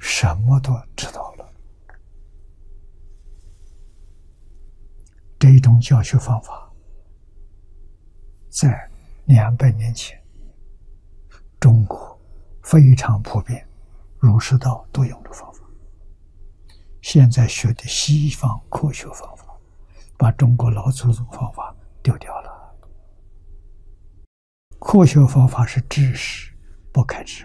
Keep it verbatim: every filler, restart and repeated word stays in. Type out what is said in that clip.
什么都知道了。这种教学方法，在两百年前，中国非常普遍，儒释道都用这方法。现在学的西方科学方法，把中国老祖宗方法丢掉了。科学方法是知识，不开智慧。